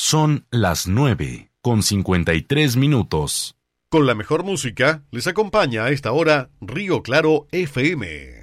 Son las 9:53. Con la mejor música, les acompaña a esta hora Río Claro FM.